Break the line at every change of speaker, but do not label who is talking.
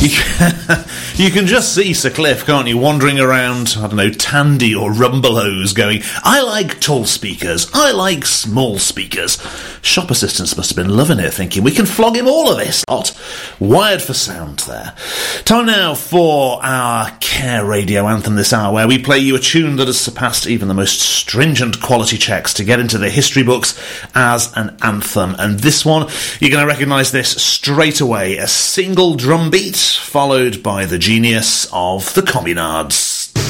You can just see Sir Cliff, can't you, wandering around, I don't know, Tandy or Rumbelows going, I like tall speakers, I like small speakers. Shop assistants must have been loving it, thinking, we can flog him all of this lot. Wired for sound there. Time now for our Care Radio Anthem this hour, where we play you a tune that has surpassed even the most stringent quality checks to get into the history books as an anthem. And this one, you're going to recognise this straight away. A single drum beat, followed by the genius of the Communards.